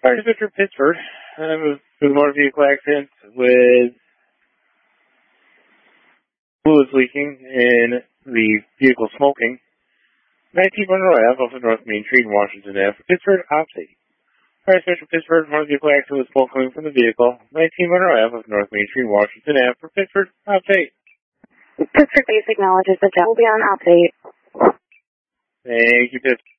Fire Dispatcher Pittsford. With a motor vehicle accident with fluids leaking and the vehicle smoking. 19 Monroe Ave off of North Main Street in Washington Ave. Pittsford, Ops 8. Fire Dispatcher Pittsford, motor vehicle accident with smoke coming from the vehicle. 19 Monroe Ave off North Main Street, Washington Ave. For Pittsford, Ops 8. Pittsford Base acknowledges the jet will be on Ops 8. Thank you, Pittsford.